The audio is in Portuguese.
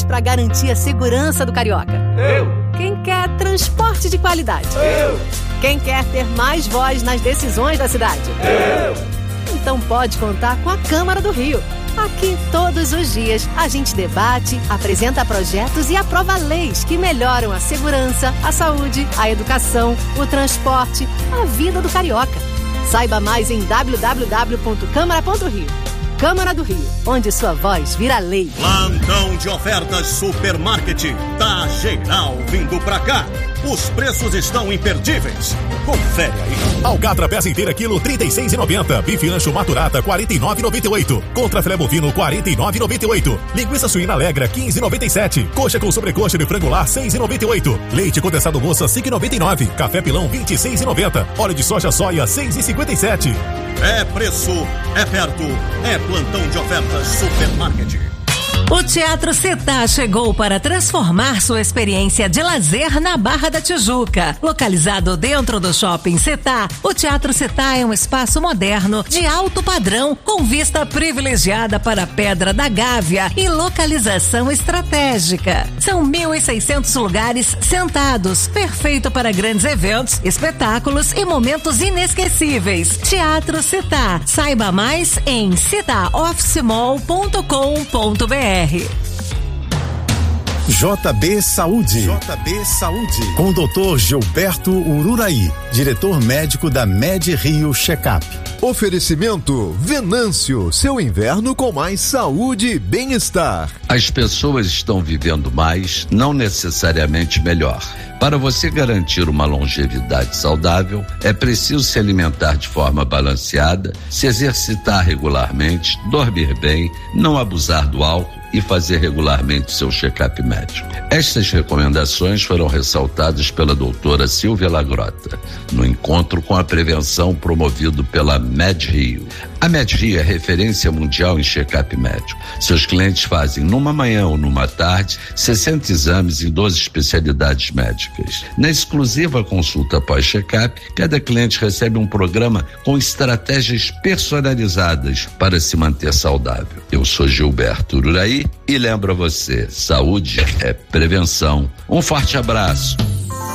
voz para garantir a segurança do carioca? Eu. Quem quer transporte de qualidade? Eu. Quem quer ter mais voz nas decisões da cidade? Eu. Então pode contar com a Câmara do Rio. Aqui, todos os dias, a gente debate, apresenta projetos e aprova leis que melhoram a segurança, a saúde, a educação, o transporte, a vida do carioca. Saiba mais em www.câmara.rio. Câmara do Rio, onde sua voz vira lei. Plantão de ofertas Supermarket. Tá geral vindo pra cá. Os preços estão imperdíveis. Confere aí. Alcatra peça inteira quilo R$36,90. Bife ancho maturata R$49,98. Contra filé bovino R$49,98. Linguiça suína Alegra R$15,97. Coxa com sobrecoxa de frango lar R$6,98. Leite condensado moça R$5,99. Café pilão R$26,90. Óleo de soja soia R$6,57. É preço, é perto, é plantão de ofertas Supermarket. O Teatro Setá chegou para transformar sua experiência de lazer na Barra da Tijuca. Localizado dentro do Shopping Setá, o Teatro Setá é um espaço moderno de alto padrão, com vista privilegiada para a Pedra da Gávea e localização estratégica. São 1.600 lugares sentados, perfeito para grandes eventos, espetáculos e momentos inesquecíveis. Teatro Setá. Saiba mais em setaofficemall.com.br. JB Saúde. Com o Dr. Gilberto Ururaí, diretor médico da Med Rio Checkup. Oferecimento Venâncio, seu inverno com mais saúde e bem-estar. As pessoas estão vivendo mais, não necessariamente melhor. Para você garantir uma longevidade saudável, é preciso se alimentar de forma balanceada, se exercitar regularmente, dormir bem, não abusar do álcool e fazer regularmente seu check-up médico. Estas recomendações foram ressaltadas pela doutora Silvia Lagrota, no encontro com a prevenção promovido pela Med Rio. A Med Rio é referência mundial em check-up médico. Seus clientes fazem numa manhã ou numa tarde 60 exames em 12 especialidades médicas. Na exclusiva consulta pós-check-up, cada cliente recebe um programa com estratégias personalizadas para se manter saudável. Eu sou Gilberto Ururaí e lembro a você, saúde é prevenção. Um forte abraço.